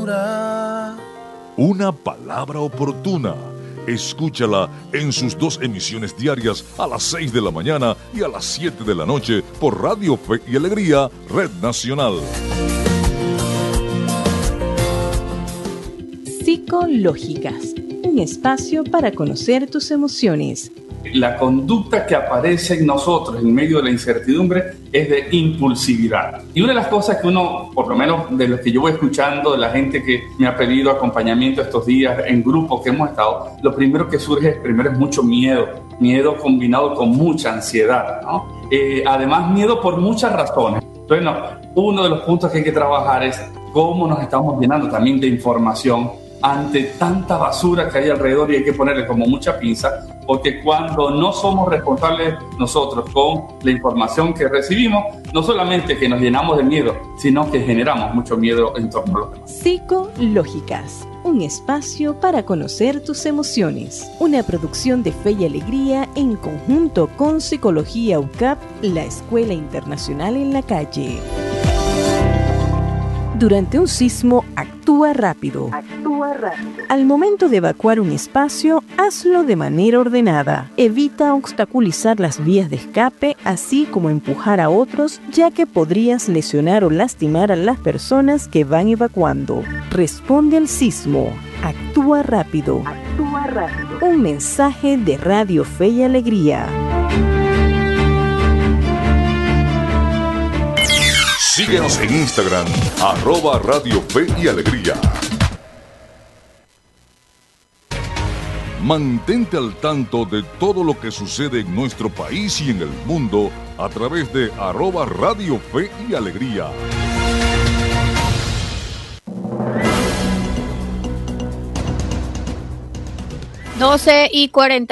ternura. Una palabra oportuna. Escúchala en sus 2 emisiones diarias a las 6 de la mañana y a las 7 de la noche por Radio Fe y Alegría, Red Nacional. Psicológicas, un espacio para conocer tus emociones. La conducta que aparece en nosotros en medio de la incertidumbre es de impulsividad. Y una de las cosas que uno, por lo menos de lo que yo voy escuchando, de la gente que me ha pedido acompañamiento estos días en grupos que hemos estado, lo primero que surge es mucho miedo combinado con mucha ansiedad, ¿no? Además, miedo por muchas razones. Bueno, uno de los puntos que hay que trabajar es cómo nos estamos llenando también de información ante tanta basura que hay alrededor, y hay que ponerle como mucha pinza, porque cuando no somos responsables nosotros con la información que recibimos, no solamente que nos llenamos de miedo, sino que generamos mucho miedo en torno a los demás. Psicológicas, un espacio para conocer tus emociones. Una producción de Fe y Alegría en conjunto con Psicología UCAP, la Escuela Internacional en la Calle. Durante un sismo, actúa rápido. Al momento de evacuar un espacio, hazlo de manera ordenada. Evita obstaculizar las vías de escape, así como empujar a otros, ya que podrías lesionar o lastimar a las personas que van evacuando. Responde al sismo. Actúa rápido. Un mensaje de Radio Fe y Alegría. Síguenos en Instagram, @Radio Fe y Alegría. Mantente al tanto de todo lo que sucede en nuestro país y en el mundo a través de @Radio Fe y Alegría. Doce y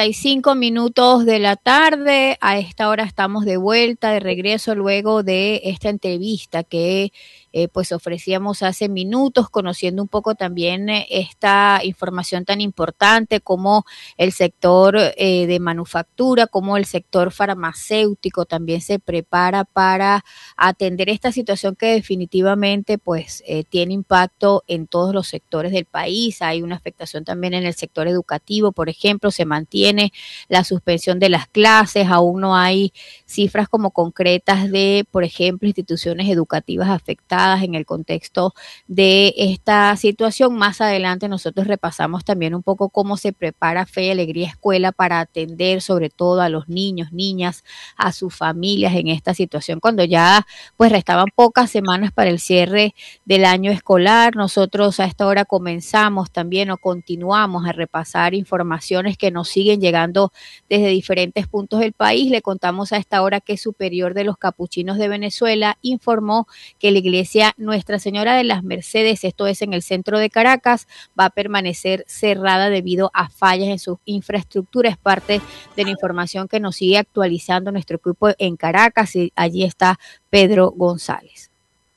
45 minutos de la tarde. A esta hora estamos de vuelta, de regreso luego de esta entrevista que pues ofrecíamos hace minutos, conociendo un poco también esta información tan importante como el sector de manufactura, como el sector farmacéutico también se prepara para atender esta situación que definitivamente pues tiene impacto en todos los sectores del país. Hay una afectación también en el sector educativo, por ejemplo, se mantiene la suspensión de las clases, aún no hay cifras como concretas de, por ejemplo, instituciones educativas afectadas en el contexto de esta situación. Más adelante nosotros repasamos también un poco cómo se prepara Fe y Alegría Escuela para atender sobre todo a los niños, niñas, a sus familias en esta situación, cuando ya pues restaban pocas semanas para el cierre del año escolar. Nosotros a esta hora comenzamos también o continuamos a repasar informaciones que nos siguen llegando desde diferentes puntos del país. Le contamos a esta hora que Superior de los Capuchinos de Venezuela informó que la iglesia Nuestra Señora de las Mercedes, esto es en el centro de Caracas, va a permanecer cerrada debido a fallas en su infraestructura. Es parte de la información que nos sigue actualizando nuestro equipo en Caracas, y allí está Pedro González.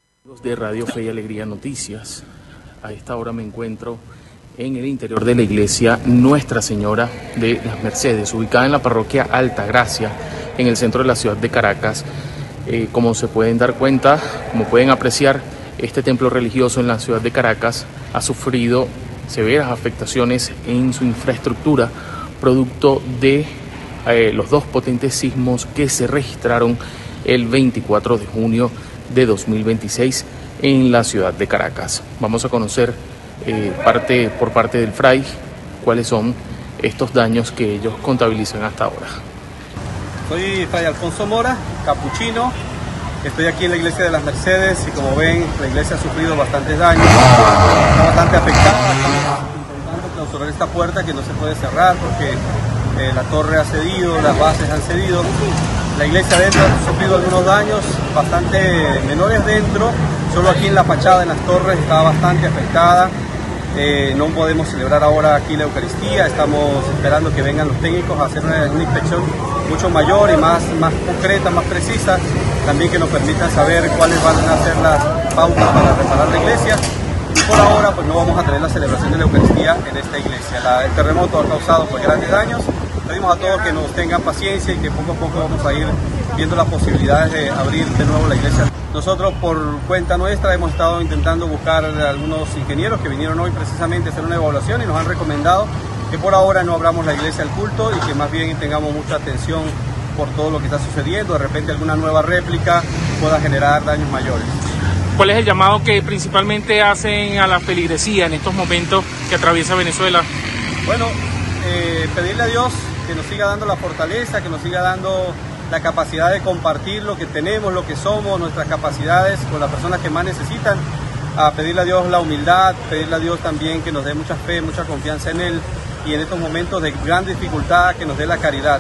De Radio Fe y Alegría Noticias. A esta hora me encuentro en el interior de la iglesia Nuestra Señora de las Mercedes, ubicada en la parroquia Altagracia, en el centro de la ciudad de Caracas. Como se pueden dar cuenta, como pueden apreciar, este templo religioso en la ciudad de Caracas ha sufrido severas afectaciones en su infraestructura, producto de los 2 potentes sismos que se registraron el 24 de junio de 2026 en la ciudad de Caracas. Vamos a conocer por parte del FRAI cuáles son estos daños que ellos contabilizan hasta ahora. Soy Fray Alfonso Mora, capuchino. Estoy aquí en la iglesia de las Mercedes y como ven, la iglesia ha sufrido bastantes daños, está bastante afectada. Estamos intentando clausurar esta puerta que no se puede cerrar porque la torre ha cedido, las bases han cedido. La iglesia adentro ha sufrido algunos daños bastante menores dentro, solo aquí en la fachada, en las torres, está bastante afectada. No podemos celebrar ahora aquí la Eucaristía, estamos esperando que vengan los técnicos a hacer una inspección mucho mayor y más concreta, más precisa, también que nos permitan saber cuáles van a ser las pautas para reparar la iglesia. Y por ahora pues no vamos a tener la celebración de la Eucaristía en esta iglesia. El terremoto ha causado pues grandes daños, pedimos a todos que nos tengan paciencia y que poco a poco vamos a ir viendo las posibilidades de abrir de nuevo la iglesia. Nosotros por cuenta nuestra hemos estado intentando buscar a algunos ingenieros que vinieron hoy precisamente a hacer una evaluación y nos han recomendado que por ahora no abramos la iglesia al culto y que más bien tengamos mucha atención por todo lo que está sucediendo. De repente alguna nueva réplica pueda generar daños mayores. ¿Cuál es el llamado que principalmente hacen a la feligresía en estos momentos que atraviesa Venezuela? Bueno, pedirle a Dios que nos siga dando la fortaleza, que nos siga dando la capacidad de compartir lo que tenemos, lo que somos, nuestras capacidades con las personas que más necesitan, a pedirle a Dios la humildad, pedirle a Dios también que nos dé mucha fe, mucha confianza en Él y en estos momentos de gran dificultad que nos dé la caridad.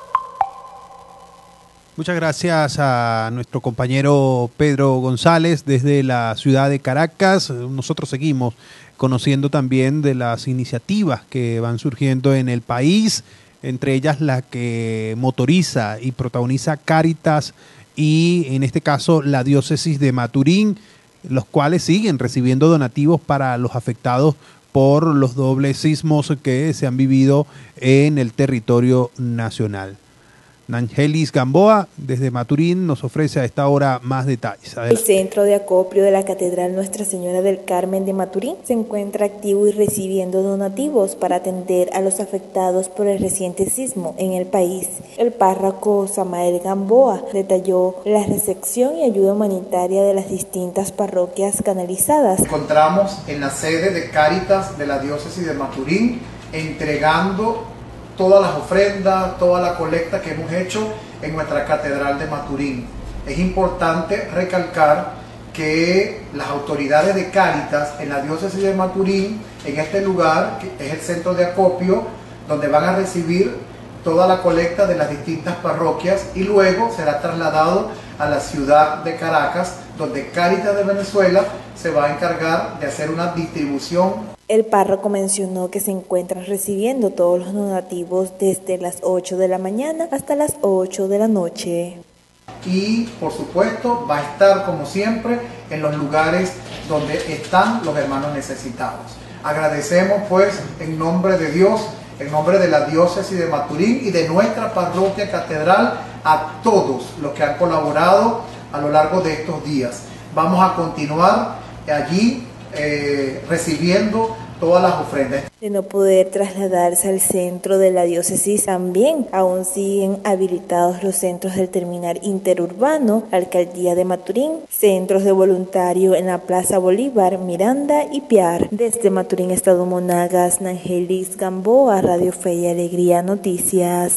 Muchas gracias a nuestro compañero Pedro González desde la ciudad de Caracas. Nosotros seguimos conociendo también de las iniciativas que van surgiendo en el país, entre ellas la que motoriza y protagoniza Cáritas y en este caso la diócesis de Maturín, los cuales siguen recibiendo donativos para los afectados por los dobles sismos que se han vivido en el territorio nacional. Nangelis Gamboa, desde Maturín, nos ofrece a esta hora más detalles. El centro de acopio de la Catedral Nuestra Señora del Carmen de Maturín se encuentra activo y recibiendo donativos para atender a los afectados por el reciente sismo en el país. El párroco Samael Gamboa detalló la recepción y ayuda humanitaria de las distintas parroquias canalizadas. Encontramos en la sede de Cáritas de la diócesis de Maturín entregando todas las ofrendas, toda la colecta que hemos hecho en nuestra Catedral de Maturín. Es importante recalcar que las autoridades de Cáritas en la diócesis de Maturín, en este lugar, que es el centro de acopio, donde van a recibir toda la colecta de las distintas parroquias y luego será trasladado a la ciudad de Caracas, donde Cáritas de Venezuela se va a encargar de hacer una distribución. El párroco mencionó que se encuentran recibiendo todos los donativos desde las 8 de la mañana hasta las 8 de la noche. Y por supuesto va a estar como siempre en los lugares donde están los hermanos necesitados. Agradecemos pues en nombre de Dios, en nombre de la diócesis de Maturín y de nuestra parroquia catedral a todos los que han colaborado a lo largo de estos días. Vamos a continuar allí recibiendo todas las ofrendas. De no poder trasladarse al centro de la diócesis, también aún siguen habilitados los centros del terminal interurbano, Alcaldía de Maturín, centros de voluntarios en la Plaza Bolívar, Miranda y Piar. Desde Maturín, Estado Monagas, Nangelis Gamboa, Radio Fe y Alegría Noticias.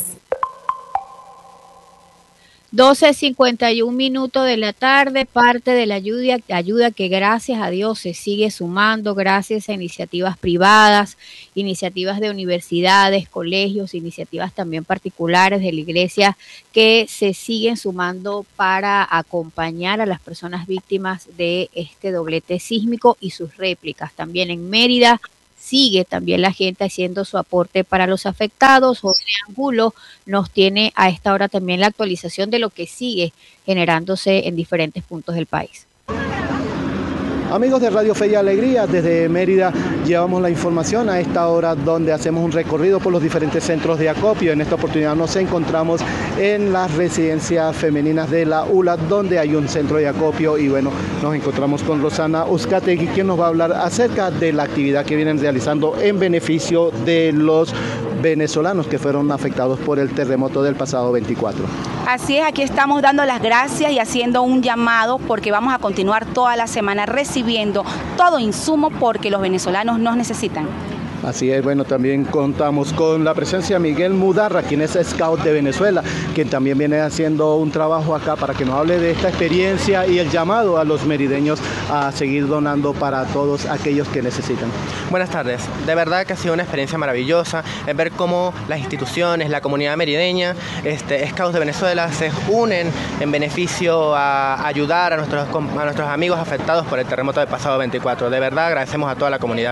12:51 de la tarde, parte de la ayuda que gracias a Dios se sigue sumando gracias a iniciativas privadas, iniciativas de universidades, colegios, iniciativas también particulares de la iglesia que se siguen sumando para acompañar a las personas víctimas de este doblete sísmico y sus réplicas. También en Mérida sigue también la gente haciendo su aporte para los afectados. José Angulo nos tiene a esta hora también la actualización de lo que sigue generándose en diferentes puntos del país. Amigos de Radio Fe y Alegría, desde Mérida llevamos la información a esta hora donde hacemos un recorrido por los diferentes centros de acopio. En esta oportunidad nos encontramos en las residencias femeninas de la ULA, donde hay un centro de acopio y bueno, nos encontramos con Rosana Uzcategui, quien nos va a hablar acerca de la actividad que vienen realizando en beneficio de los venezolanos que fueron afectados por el terremoto del pasado 24. Así es, aquí estamos dando las gracias y haciendo un llamado porque vamos a continuar toda la semana recibiendo todo insumo porque los venezolanos nos necesitan. Así es, bueno, también contamos con la presencia de Miguel Mudarra, quien es scout de Venezuela, quien también viene haciendo un trabajo acá para que nos hable de esta experiencia y el llamado a los merideños a seguir donando para todos aquellos que necesitan. Buenas tardes, de verdad que ha sido una experiencia maravillosa ver cómo las instituciones, la comunidad merideña, Scouts de Venezuela se unen en beneficio a ayudar a nuestros amigos afectados por el terremoto del pasado 24. De verdad agradecemos a toda la comunidad.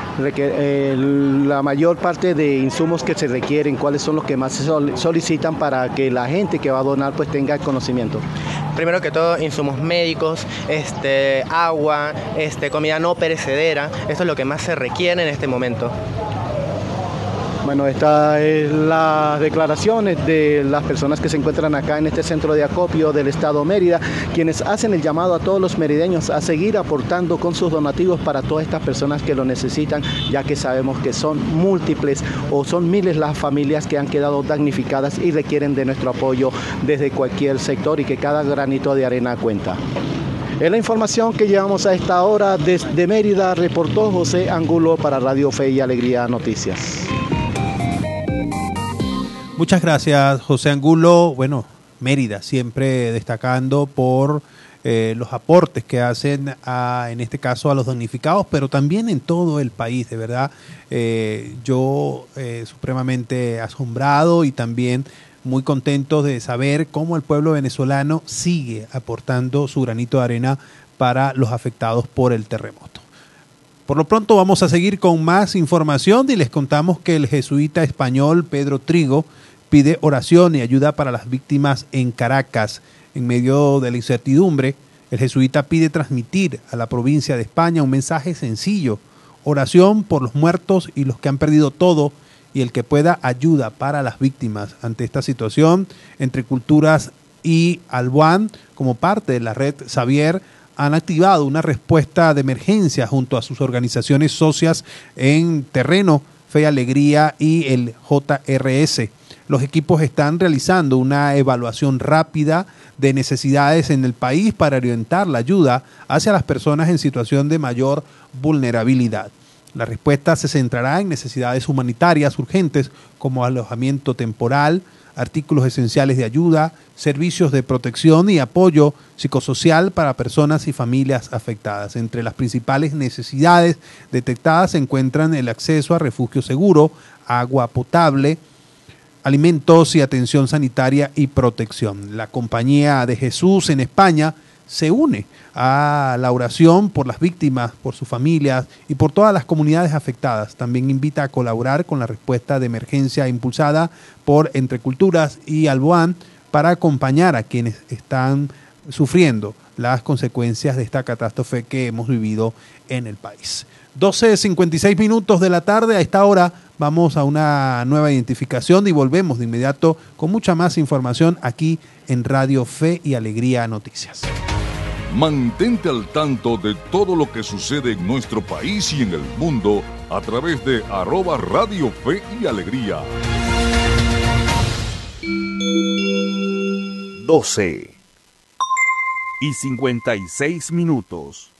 La mayor parte de insumos que se requieren, ¿cuáles son los que más se solicitan para que la gente que va a donar pues tenga el conocimiento? Primero que todo, insumos médicos, agua, comida no perecedera. Esto es lo que más se requiere en este momento. Bueno, estas es las declaraciones de las personas que se encuentran acá en este centro de acopio del estado Mérida, quienes hacen el llamado a todos los merideños a seguir aportando con sus donativos para todas estas personas que lo necesitan, ya que sabemos que son múltiples o son miles las familias que han quedado damnificadas y requieren de nuestro apoyo desde cualquier sector y que cada granito de arena cuenta. Es la información que llevamos a esta hora desde Mérida, reportó José Angulo para Radio Fe y Alegría Noticias. Muchas gracias, José Angulo. Bueno, Mérida siempre destacando por los aportes que hacen en este caso a los damnificados, pero también en todo el país, de verdad. Yo supremamente asombrado y también muy contento de saber cómo el pueblo venezolano sigue aportando su granito de arena para los afectados por el terremoto. Por lo pronto vamos a seguir con más información y les contamos que el jesuita español Pedro Trigo pide oración y ayuda para las víctimas en Caracas. En medio de la incertidumbre, el jesuita pide transmitir a la provincia de España un mensaje sencillo: oración por los muertos y los que han perdido todo, y el que pueda ayuda para las víctimas. Ante esta situación, Entre Culturas y Albuán, como parte de la red Xavier, han activado una respuesta de emergencia junto a sus organizaciones socias en terreno, Fe y Alegría y el JRS. Los equipos están realizando una evaluación rápida de necesidades en el país para orientar la ayuda hacia las personas en situación de mayor vulnerabilidad. La respuesta se centrará en necesidades humanitarias urgentes como alojamiento temporal, artículos esenciales de ayuda, servicios de protección y apoyo psicosocial para personas y familias afectadas. Entre las principales necesidades detectadas se encuentran el acceso a refugio seguro, agua potable, alimentos y atención sanitaria y protección. La Compañía de Jesús en España se une a la oración por las víctimas, por sus familias y por todas las comunidades afectadas. También invita a colaborar con la respuesta de emergencia impulsada por Entre Culturas y Albuán para acompañar a quienes están sufriendo las consecuencias de esta catástrofe que hemos vivido en el país. 12:56 de la tarde. A esta hora vamos a una nueva identificación y volvemos de inmediato con mucha más información aquí en Radio Fe y Alegría Noticias. Mantente al tanto de todo lo que sucede en nuestro país y en el mundo a través de @Radio Fe y Alegría. 12:56.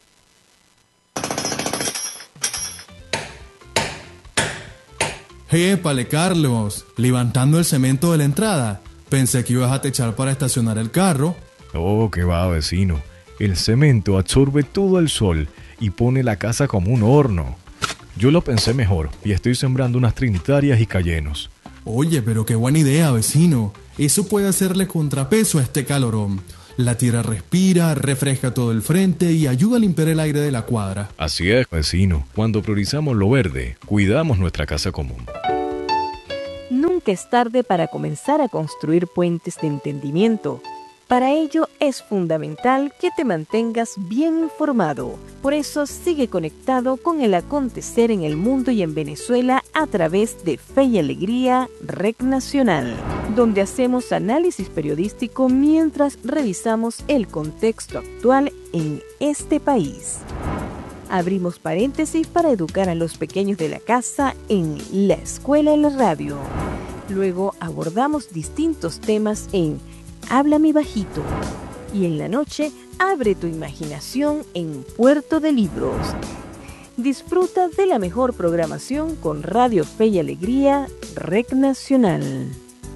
Épale, Carlos, levantando el cemento de la entrada. Pensé que ibas a techar para estacionar el carro. Oh, qué va, vecino. El cemento absorbe todo el sol y pone la casa como un horno. Yo lo pensé mejor y estoy sembrando unas trinitarias y cayenos. Oye, pero qué buena idea, vecino. Eso puede hacerle contrapeso a este calorón. La tierra respira, refresca todo el frente y ayuda a limpiar el aire de la cuadra. Así es, vecino. Cuando priorizamos lo verde, cuidamos nuestra casa común. Nunca es tarde para comenzar a construir puentes de entendimiento. Para ello es fundamental que te mantengas bien informado. Por eso sigue conectado con el acontecer en el mundo y en Venezuela a través de Fe y Alegría REC Nacional, donde hacemos análisis periodístico mientras revisamos el contexto actual en este país. Abrimos paréntesis para educar a los pequeños de la casa en La Escuela en la Radio. Luego abordamos distintos temas en Háblame Bajito. Y en la noche, abre tu imaginación en Puerto de Libros. Disfruta de la mejor programación con Radio Fe y Alegría REC Nacional.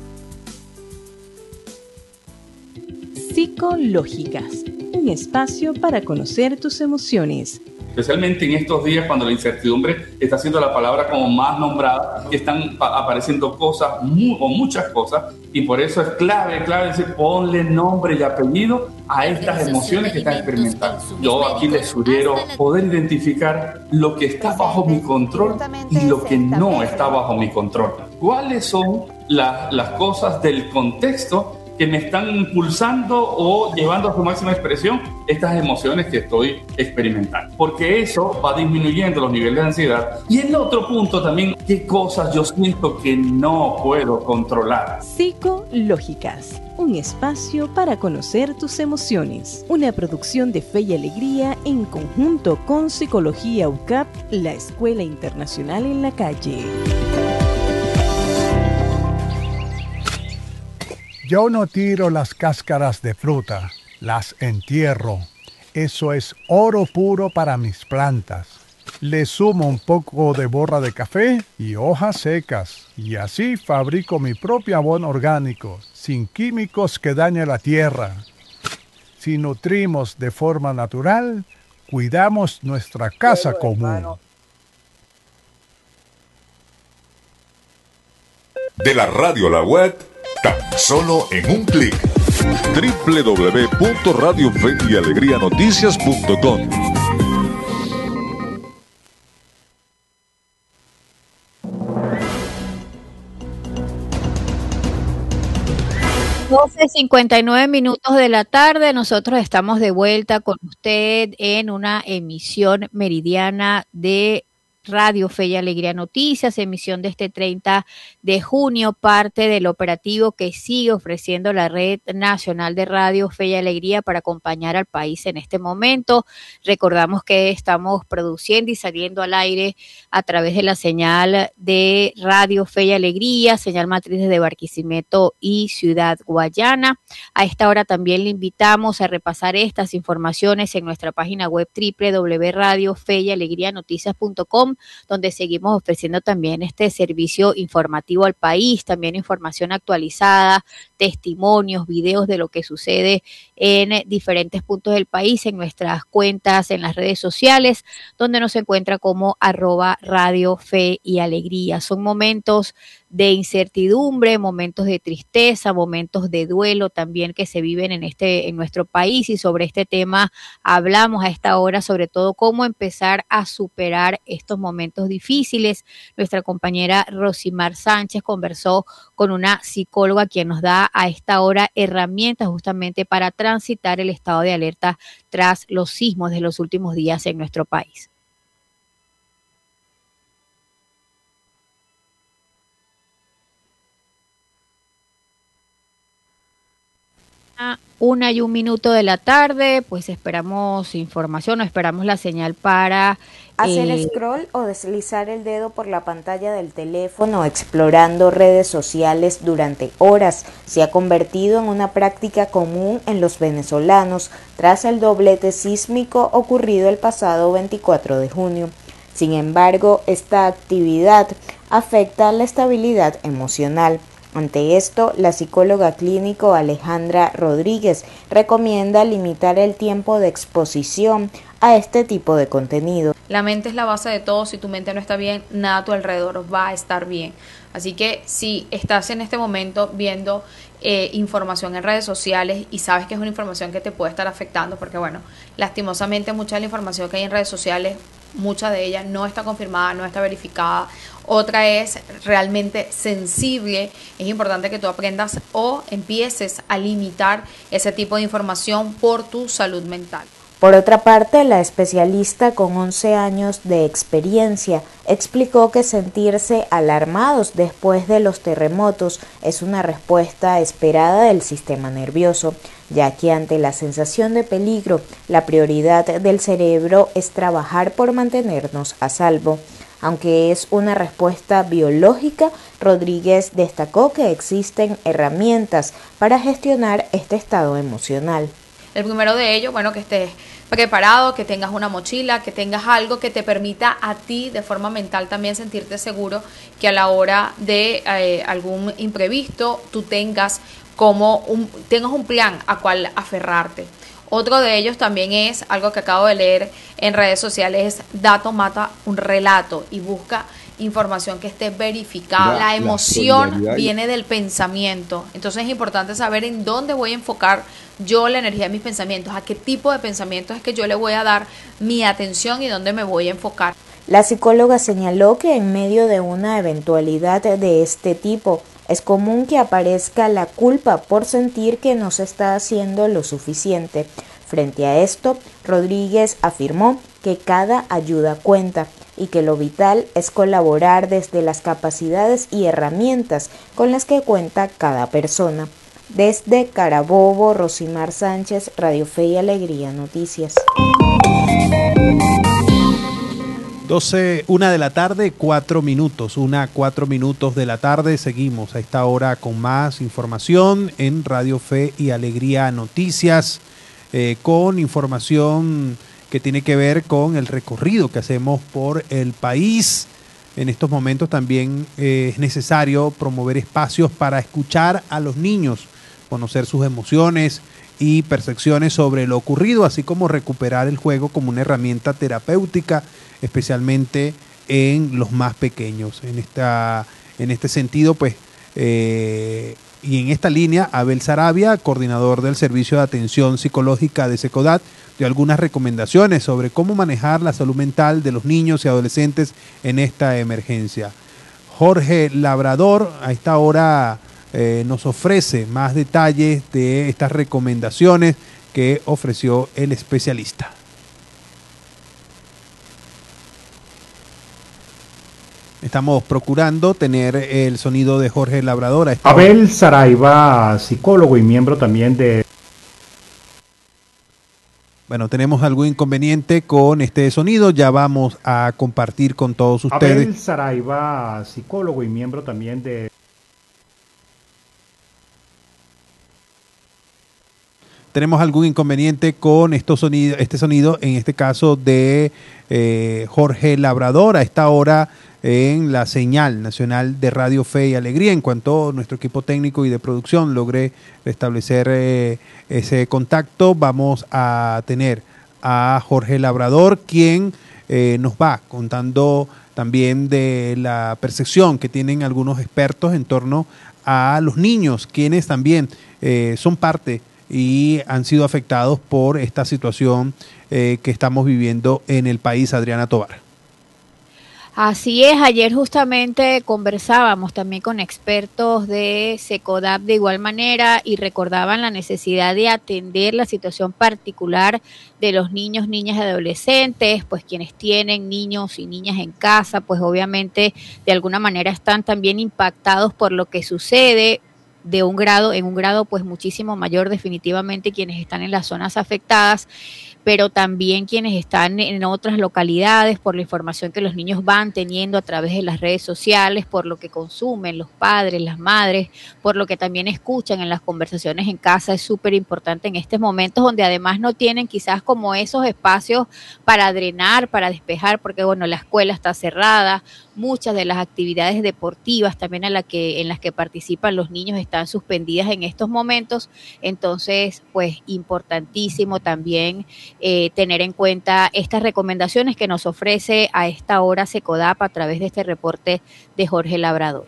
Psicológicas, un espacio para conocer tus emociones. Especialmente en estos días cuando la incertidumbre está siendo la palabra como más nombrada, que están apareciendo cosas o muchas cosas, y por eso es clave decir, ponle nombre y apellido a estas emociones que están experimentando. Yo aquí les sugiero poder identificar lo que está bajo mi control y lo que no está bajo mi control. ¿Cuáles son las cosas del contexto que que me están impulsando o llevando a su máxima expresión estas emociones que estoy experimentando. Porque eso va disminuyendo los niveles de ansiedad. Y el otro punto también, qué cosas yo siento que no puedo controlar. Psicológicas, un espacio para conocer tus emociones. Una producción de Fe y Alegría en conjunto con Psicología UCAP, la Escuela Internacional en la Calle. Yo no tiro las cáscaras de fruta, las entierro. Eso es oro puro para mis plantas. Le sumo un poco de borra de café y hojas secas, y así fabrico mi propio abono orgánico, sin químicos que dañen la tierra. Si nutrimos de forma natural, cuidamos nuestra casa común. De la radio a la web, tan solo en un clic. www.radiofeyalegrianoticias.com. Doce 59 minutos de la tarde, nosotros estamos de vuelta con usted en una emisión meridiana de Radio Fe y Alegría Noticias, emisión de este 30 de junio, parte del operativo que sigue ofreciendo la Red Nacional de Radio Fe y Alegría para acompañar al país en este momento. Recordamos que estamos produciendo y saliendo al aire a través de la señal de Radio Fe y Alegría, señal matriz desde Barquisimeto y Ciudad Guayana. A esta hora también le invitamos a repasar estas informaciones en nuestra página web www.radiofeyalegrianoticias.com, donde seguimos ofreciendo también este servicio informativo al país, también información actualizada, testimonios, videos de lo que sucede en diferentes puntos del país, en nuestras cuentas, en las redes sociales, donde nos encuentra como @Radio Fe y Alegría. Son momentos de incertidumbre, momentos de tristeza, momentos de duelo también que se viven en nuestro país, y sobre este tema hablamos a esta hora, sobre todo cómo empezar a superar estos momentos difíciles. Nuestra compañera Rosimar Sánchez conversó con una psicóloga quien nos da a esta hora herramientas justamente para transitar el estado de alerta tras los sismos de los últimos días en nuestro país. Una y un minuto de la tarde, pues esperamos información o esperamos la señal para hacer scroll o deslizar el dedo por la pantalla del teléfono explorando redes sociales durante horas se ha convertido en una práctica común en los venezolanos tras el doblete sísmico ocurrido el pasado 24 de junio. Sin embargo, esta actividad afecta la estabilidad emocional. Ante esto, la psicóloga clínico Alejandra Rodríguez recomienda limitar el tiempo de exposición a este tipo de contenido. La mente es la base de todo. Si tu mente no está bien, nada a tu alrededor va a estar bien. Así que si estás en este momento viendo información en redes sociales y sabes que es una información que te puede estar afectando, porque bueno, lastimosamente mucha de la información que hay en redes sociales, mucha de ella no está confirmada, no está verificada, otra es realmente sensible. Es importante que tú aprendas o empieces a limitar ese tipo de información por tu salud mental. Por otra parte, la especialista con 11 años de experiencia explicó que sentirse alarmados después de los terremotos es una respuesta esperada del sistema nervioso, ya que ante la sensación de peligro, la prioridad del cerebro es trabajar por mantenernos a salvo. Aunque es una respuesta biológica, Rodríguez destacó que existen herramientas para gestionar este estado emocional. El primero de ellos, bueno, que estés preparado, que tengas una mochila, que tengas algo que te permita a ti de forma mental también sentirte seguro, que a la hora de algún imprevisto tú tengas un plan a cual aferrarte. Otro de ellos también es algo que acabo de leer en redes sociales, es dato mata un relato, y busca información que esté verificada. La emoción viene del pensamiento, entonces es importante saber en dónde voy a enfocar yo la energía de mis pensamientos, a qué tipo de pensamientos es que yo le voy a dar mi atención y dónde me voy a enfocar. La psicóloga señaló que en medio de una eventualidad de este tipo, Es común que aparezca la culpa por sentir que no se está haciendo lo suficiente. Frente a esto, Rodríguez afirmó que cada ayuda cuenta y que lo vital es colaborar desde las capacidades y herramientas con las que cuenta cada persona. Desde Carabobo, Rosimar Sánchez, Radio Fe y Alegría Noticias. 1 de la tarde, 4 minutos. 4 minutos de la tarde. Seguimos a esta hora con más información en Radio Fe y Alegría Noticias, con información que tiene que ver con el recorrido que hacemos por el país. En estos momentos también es necesario promover espacios para escuchar a los niños, conocer sus emociones y percepciones sobre lo ocurrido, así como recuperar el juego como una herramienta terapéutica, especialmente en los más pequeños. En este sentido, pues, y en esta línea, Abel Sarabia, coordinador del Servicio de Atención Psicológica de SECODAT, dio algunas recomendaciones sobre cómo manejar la salud mental de los niños y adolescentes en esta emergencia. Jorge Labrador, a esta hora, nos ofrece más detalles de estas recomendaciones que ofreció el especialista. Estamos procurando tener el sonido de Jorge Labrador. Abel Saraiva, psicólogo y miembro también de... Bueno, tenemos algún inconveniente con este sonido, ya vamos a compartir con todos ustedes. Abel Saraiva, psicólogo y miembro también de... Tenemos algún inconveniente con este sonido, en este caso de Jorge Labrador, a esta hora en la señal nacional de Radio Fe y Alegría. En cuanto nuestro equipo técnico y de producción logre restablecer ese contacto, vamos a tener a Jorge Labrador, quien nos va contando también de la percepción que tienen algunos expertos en torno a los niños, quienes también son parte y han sido afectados por esta situación que estamos viviendo en el país. Adriana Tovar. Así es, ayer justamente conversábamos también con expertos de SECODAP de igual manera y recordaban la necesidad de atender la situación particular de los niños, niñas y adolescentes, pues quienes tienen niños y niñas en casa, pues obviamente de alguna manera están también impactados por lo que sucede en un grado pues muchísimo mayor definitivamente quienes están en las zonas afectadas, pero también quienes están en otras localidades por la información que los niños van teniendo a través de las redes sociales, por lo que consumen los padres, las madres, por lo que también escuchan en las conversaciones en casa. Es súper importante en estos momentos donde además no tienen quizás como esos espacios para drenar, para despejar, porque bueno, la escuela está cerrada, muchas de las actividades deportivas también en las que participan los niños están suspendidas en estos momentos. Entonces, pues importantísimo también tener en cuenta estas recomendaciones que nos ofrece a esta hora SECODAP a través de este reporte de Jorge Labrador.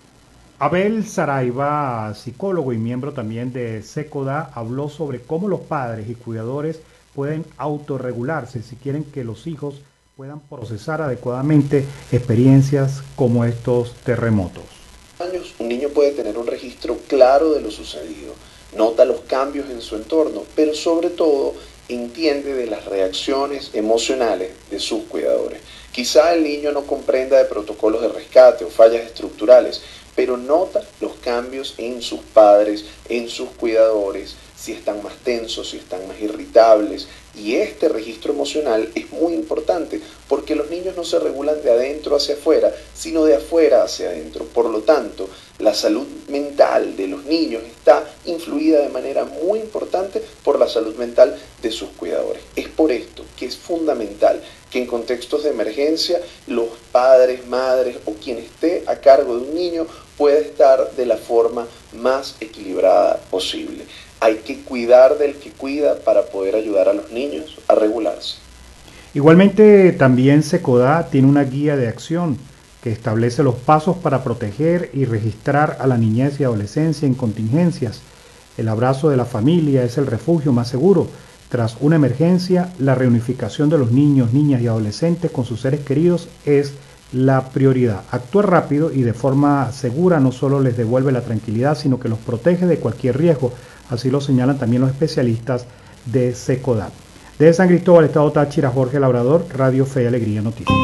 Abel Saraiva, psicólogo y miembro también de SECODAP, habló sobre cómo los padres y cuidadores pueden autorregularse si quieren que los hijos puedan procesar adecuadamente experiencias como estos terremotos. Un niño puede tener un registro claro de lo sucedido, nota los cambios en su entorno, pero sobre todo entiende de las reacciones emocionales de sus cuidadores. Quizá el niño no comprenda de protocolos de rescate o fallas estructurales, pero nota los cambios en sus padres, en sus cuidadores, si están más tensos, si están más irritables. Y este registro emocional es muy importante porque los niños no se regulan de adentro hacia afuera, sino de afuera hacia adentro. Por lo tanto, la salud mental de los niños está influida de manera muy importante por la salud mental de sus cuidadores. Es por esto que es fundamental que en contextos de emergencia los padres, madres o quien esté a cargo de un niño pueda estar de la forma más equilibrada posible. Hay que cuidar del que cuida para poder ayudar a los niños a regularse. Igualmente, también SECODAP tiene una guía de acción que establece los pasos para proteger y registrar a la niñez y adolescencia en contingencias. El abrazo de la familia es el refugio más seguro. Tras una emergencia, la reunificación de los niños, niñas y adolescentes con sus seres queridos es la prioridad. Actúa rápido y de forma segura no solo les devuelve la tranquilidad, sino que los protege de cualquier riesgo. Así lo señalan también los especialistas de SECODAT. Desde San Cristóbal, Estado Táchira, Jorge Labrador, Radio Fe y Alegría Noticias.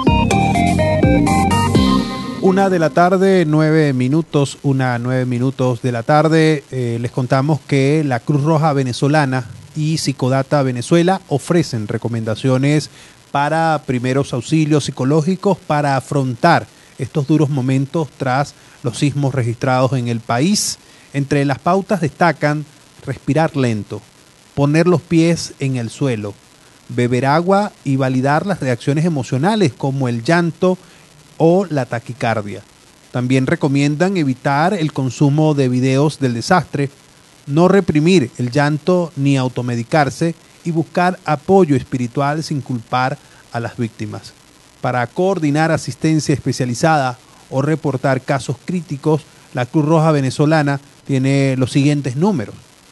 1 de la tarde, 9 minutos, 9 minutos de la tarde. Les contamos que la Cruz Roja Venezolana y Psicodata Venezuela ofrecen recomendaciones para primeros auxilios psicológicos para afrontar estos duros momentos tras los sismos registrados en el país. Entre las pautas destacan respirar lento, poner los pies en el suelo, beber agua y validar las reacciones emocionales como el llanto o la taquicardia. También recomiendan evitar el consumo de videos del desastre, no reprimir el llanto ni automedicarse y buscar apoyo espiritual sin culpar a las víctimas. Para coordinar asistencia especializada o reportar casos críticos, la Cruz Roja Venezolana tiene los siguientes números: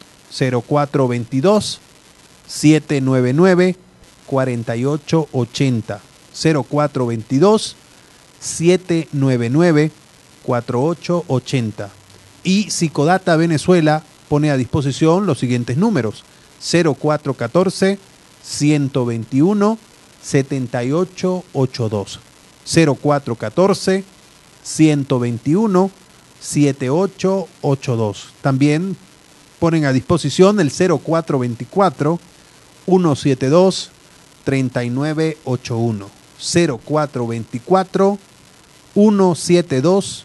0422 799 4880, 0422 799 4880. Y Psicodata Venezuela pone a disposición los siguientes números: 0414 121 7882, 0414 121 7882. También ponen a disposición el 0424 172 3981, 0424 172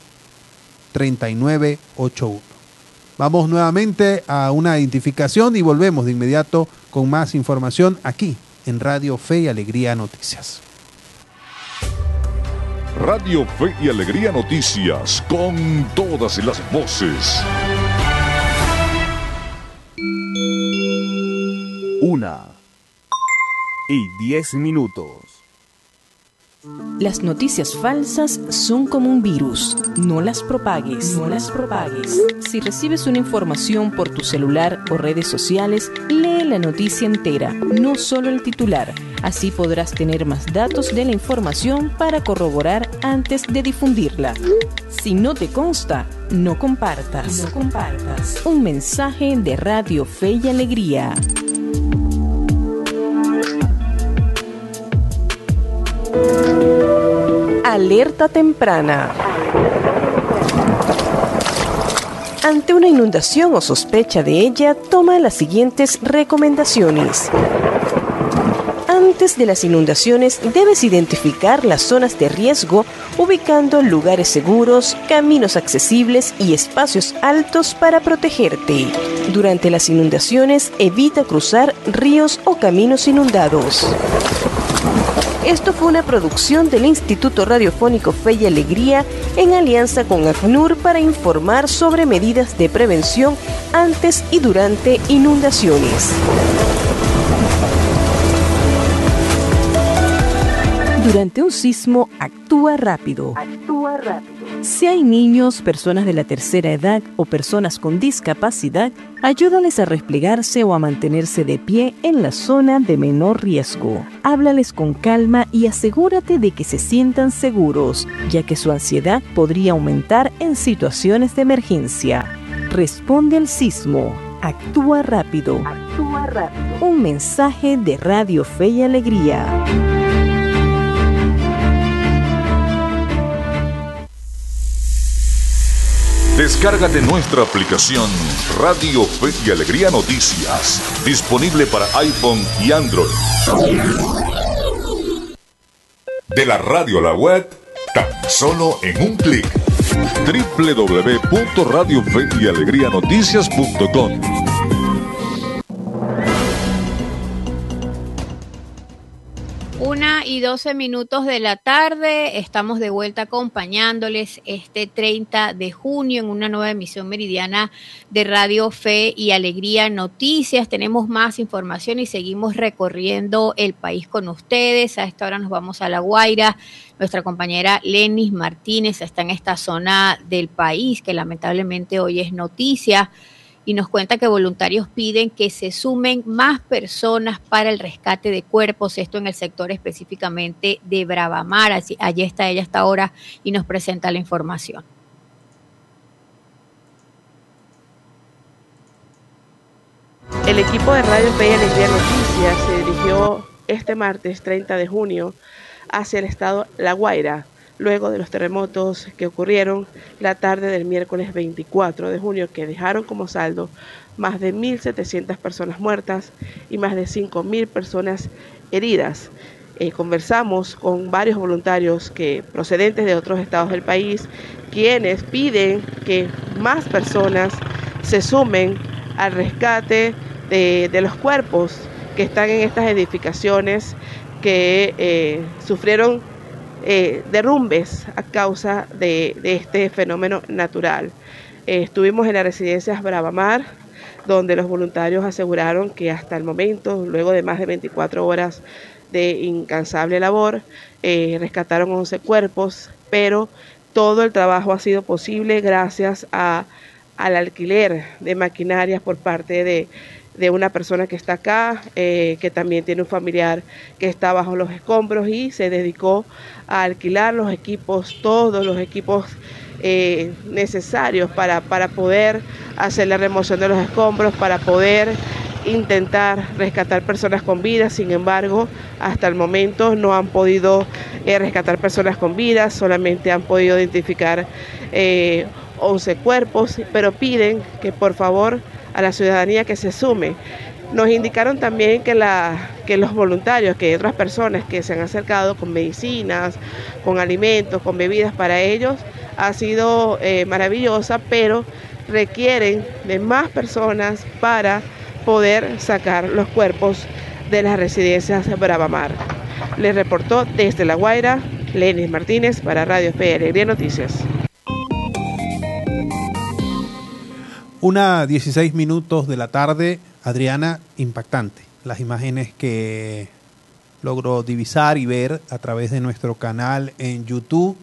3981. Vamos nuevamente a una identificación y volvemos de inmediato con más información aquí en Radio Fe y Alegría Noticias. Radio Fe y Alegría Noticias, con todas las voces. 1:10. Las noticias falsas son como un virus. No las propagues. No las propagues. Si recibes una información por tu celular o redes sociales, lee la noticia entera, no solo el titular. Así podrás tener más datos de la información para corroborar antes de difundirla. Si no te consta, no compartas. No compartas. Un mensaje de Radio Fe y Alegría. Alerta temprana. Ante una inundación o sospecha de ella, toma las siguientes recomendaciones. Antes de las inundaciones, debes identificar las zonas de riesgo, ubicando lugares seguros, caminos accesibles y espacios altos para protegerte. Durante las inundaciones, evita cruzar ríos o caminos inundados. Esto fue una producción del Instituto Radiofónico Fe y Alegría en alianza con ACNUR para informar sobre medidas de prevención antes y durante inundaciones. Durante un sismo, actúa rápido. Actúa rápido. Si hay niños, personas de la tercera edad o personas con discapacidad, ayúdales a replegarse o a mantenerse de pie en la zona de menor riesgo. Háblales con calma y asegúrate de que se sientan seguros, ya que su ansiedad podría aumentar en situaciones de emergencia. Responde al sismo. Actúa rápido. Actúa rápido. Un mensaje de Radio Fe y Alegría. Descárgate nuestra aplicación Radio Fe y Alegría Noticias, disponible para iPhone y Android. De la radio a la web, tan solo en un clic. www.radiofeyalegrianoticias.com. 1:12 de la tarde, estamos de vuelta acompañándoles este 30 de junio en una nueva emisión meridiana de Radio Fe y Alegría Noticias. Tenemos más información y seguimos recorriendo el país con ustedes. A esta hora nos vamos a La Guaira. Nuestra compañera Lenis Martínez está en esta zona del país que lamentablemente hoy es noticia. y nos cuenta que voluntarios piden que se sumen más personas para el rescate de cuerpos, esto en el sector específicamente de Bravamar. Allí está ella hasta ahora y nos presenta la información. El equipo de Radio Fe y Alegría Noticias se dirigió este martes 30 de junio hacia el estado La Guaira, luego de los terremotos que ocurrieron la tarde del miércoles 24 de junio, que dejaron como saldo más de 1.700 personas muertas y más de 5.000 personas heridas. Conversamos con varios voluntarios procedentes de otros estados del país, quienes piden que más personas se sumen al rescate de los cuerpos que están en estas edificaciones que sufrieron derrumbes a causa de este fenómeno natural. Estuvimos en las residencias Bravamar, donde los voluntarios aseguraron que hasta el momento, luego de más de 24 horas de incansable labor, rescataron 11 cuerpos, pero todo el trabajo ha sido posible gracias al alquiler de maquinarias por parte de una persona que está acá, que también tiene un familiar que está bajo los escombros y se dedicó a alquilar los equipos, todos los equipos necesarios para poder hacer la remoción de los escombros, para poder intentar rescatar personas con vida. Sin embargo, hasta el momento no han podido rescatar personas con vida, solamente han podido identificar 11 cuerpos, pero piden que por favor a la ciudadanía que se sume. Nos indicaron también que los voluntarios, que otras personas que se han acercado con medicinas, con alimentos, con bebidas para ellos, ha sido maravillosa, pero requieren de más personas para poder sacar los cuerpos de las residencias Bravamar. Les reportó desde La Guaira, Lenis Martínez para Radio Fe y Alegría Noticias. 1:16 de la tarde, Adriana, impactante. Las imágenes que logro divisar y ver a través de nuestro canal en YouTube,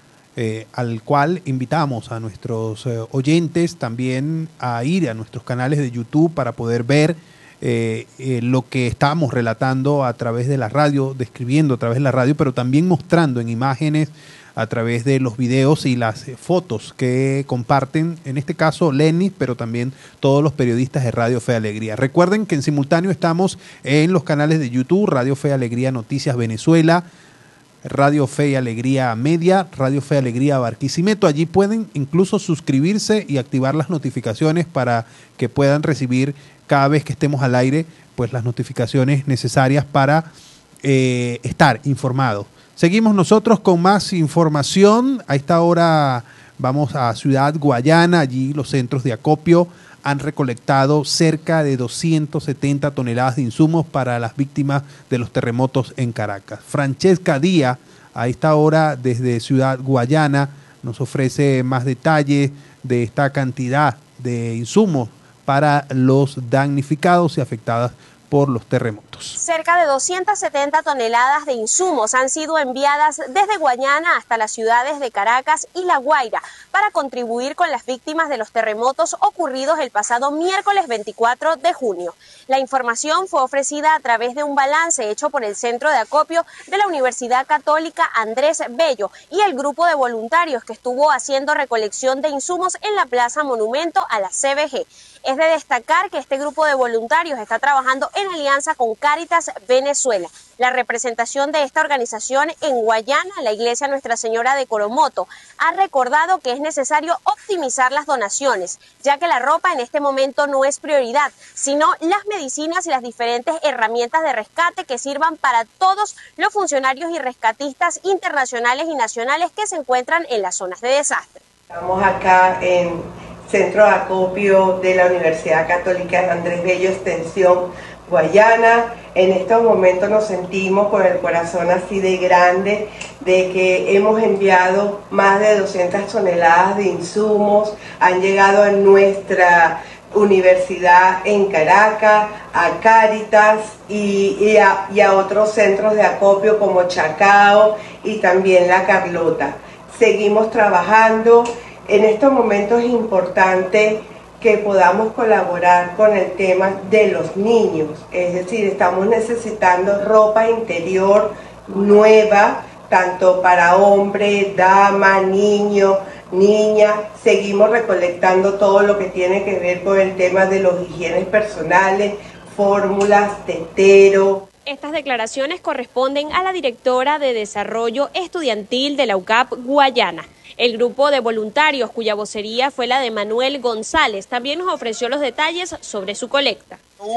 al cual invitamos a nuestros oyentes también a ir a nuestros canales de YouTube para poder ver lo que estamos relatando a través de la radio, describiendo a través de la radio, pero también mostrando en imágenes a través de los videos y las fotos que comparten, en este caso Lenis, pero también todos los periodistas de Radio Fe y Alegría. Recuerden que en simultáneo estamos en los canales de YouTube, Radio Fe y Alegría Noticias Venezuela, Radio Fe y Alegría Media, Radio Fe y Alegría Barquisimeto. Allí pueden incluso suscribirse y activar las notificaciones para que puedan recibir cada vez que estemos al aire pues las notificaciones necesarias para estar informados. Seguimos nosotros con más información. A esta hora vamos a Ciudad Guayana. Allí los centros de acopio han recolectado cerca de 270 toneladas de insumos para las víctimas de los terremotos en Caracas. Francesca Díaz, a esta hora desde Ciudad Guayana, nos ofrece más detalles de esta cantidad de insumos para los damnificados y afectadas por los terremotos. Cerca de 270 toneladas de insumos han sido enviadas desde Guayana hasta las ciudades de Caracas y La Guaira para contribuir con las víctimas de los terremotos ocurridos el pasado miércoles 24 de junio. La información fue ofrecida a través de un balance hecho por el Centro de Acopio de la Universidad Católica Andrés Bello y el grupo de voluntarios que estuvo haciendo recolección de insumos en la Plaza Monumento a la CBG. Es de destacar que este grupo de voluntarios está trabajando en alianza con Cáritas Venezuela. La representación de esta organización en Guayana, la Iglesia Nuestra Señora de Coromoto, ha recordado que es necesario optimizar las donaciones, ya que la ropa en este momento no es prioridad, sino las medicinas y las diferentes herramientas de rescate que sirvan para todos los funcionarios y rescatistas internacionales y nacionales que se encuentran en las zonas de desastre. Estamos acá en Centro de Acopio de la Universidad Católica Andrés Bello, Extensión Guayana. En estos momentos nos sentimos con el corazón así de grande de que hemos enviado más de 200 toneladas de insumos, han llegado a nuestra universidad en Caracas, a Cáritas y a otros centros de acopio como Chacao y también La Carlota. Seguimos trabajando. En estos momentos es importante que podamos colaborar con el tema de los niños. Es decir, estamos necesitando ropa interior nueva, tanto para hombre, dama, niño, niña. Seguimos recolectando todo lo que tiene que ver con el tema de los higienes personales, fórmulas, tetero. Estas declaraciones corresponden a la directora de Desarrollo Estudiantil de la UCAP Guayana. El grupo de voluntarios, cuya vocería fue la de Manuel González, también nos ofreció los detalles sobre su colecta.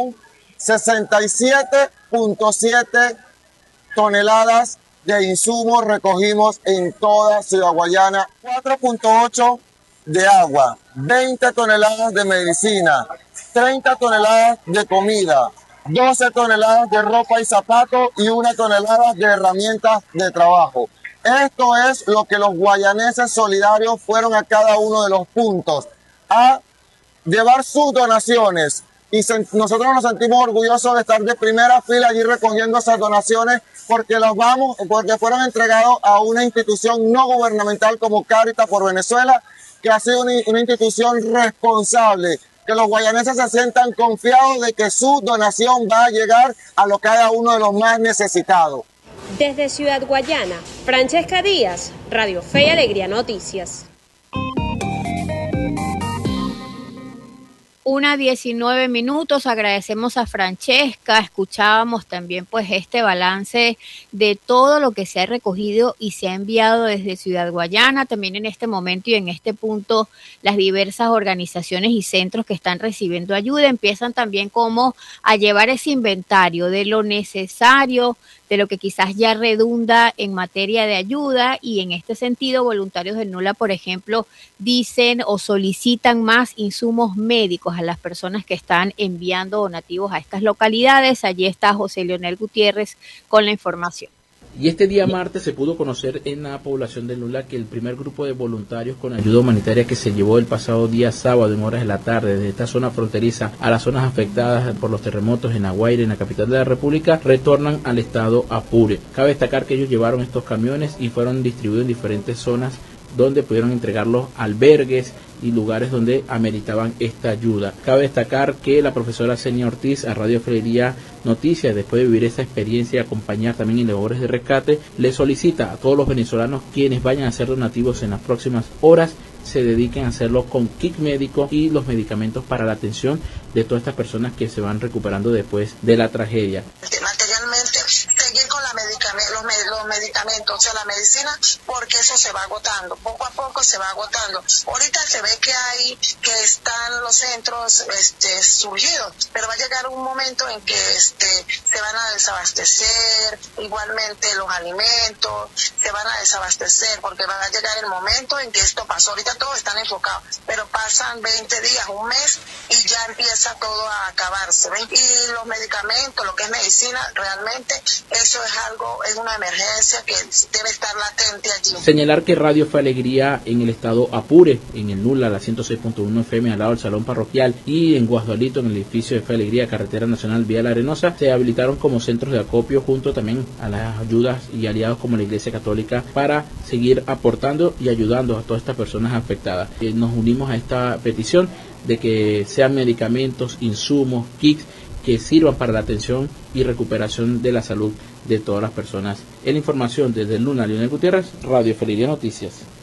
67.7 toneladas de insumos recogimos en toda Ciudad Guayana, 4.8 de agua, 20 toneladas de medicina, 30 toneladas de comida, 12 toneladas de ropa y zapatos y 1 tonelada de herramientas de trabajo. Esto es lo que los guayaneses solidarios fueron a cada uno de los puntos a llevar sus donaciones. Y nosotros nos sentimos orgullosos de estar de primera fila allí recogiendo esas donaciones porque fueron entregados a una institución no gubernamental como Cáritas por Venezuela, que ha sido una institución responsable, que los guayaneses se sientan confiados de que su donación va a llegar a cada uno de los más necesitados. Desde Ciudad Guayana, Francesca Díaz, Radio Fe y Alegría Noticias. 1:19. Agradecemos a Francesca. Escuchábamos también pues este balance de todo lo que se ha recogido y se ha enviado desde Ciudad Guayana. También en este momento y en este punto las diversas organizaciones y centros que están recibiendo ayuda empiezan también como a llevar ese inventario de lo necesario, de lo que quizás ya redunda en materia de ayuda, y en este sentido Voluntarios del Nula, por ejemplo, dicen o solicitan más insumos médicos a las personas que están enviando donativos a estas localidades. Allí está José Leonel Gutiérrez con la información. Y este día martes se pudo conocer en la población de Nula que el primer grupo de voluntarios con ayuda humanitaria que se llevó el pasado día sábado en horas de la tarde desde esta zona fronteriza a las zonas afectadas por los terremotos en La Guaira, en la capital de la República, retornan al estado Apure. Cabe destacar que ellos llevaron estos camiones y fueron distribuidos en diferentes zonas donde pudieron entregar los albergues y lugares donde ameritaban esta ayuda. Cabe destacar que la profesora Senia Ortiz a Radio Fe y Alegría Noticias, después de vivir esta experiencia y acompañar también en labores de rescate, le solicita a todos los venezolanos quienes vayan a hacer donativos en las próximas horas se dediquen a hacerlo con kit médico y los medicamentos para la atención de todas estas personas que se van recuperando después de la tragedia. Materialmente, seguir con los medicamentos, o sea, la medicina, porque eso se va agotando, poco a poco se va agotando. Ahorita se ve que están los centros surgidos, pero va a llegar un momento en que se van a desabastecer, igualmente los alimentos se van a desabastecer, porque va a llegar el momento en que esto pasó. Ahorita todos están enfocados, pero pasan 20 días, un mes, y ya empieza todo a acabarse. Y los medicamentos, lo que es medicina, realmente eso es una emergencia que debe estar latente allí. Señalar que Radio Fe Alegría en el estado Apure, en el Nula, la 106.1 FM al lado del Salón Parroquial, y en Guasdualito, en el edificio de Fe Alegría, Carretera Nacional Vía La Arenosa, se habilitaron como centros de acopio junto también a las ayudas y aliados como la Iglesia Católica para seguir aportando y ayudando a todas estas personas afectadas. Nos unimos a esta petición de que sean medicamentos, insumos, kits que sirvan para la atención y recuperación de la salud de todas las personas. En información desde el Nula, Leonel Gutiérrez, Radio Fe y Alegría Noticias.